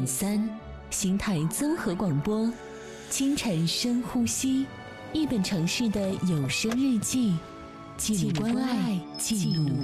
100.3，邢台综合广播，清晨深呼吸，一本城市的有声日记，记录关爱，记录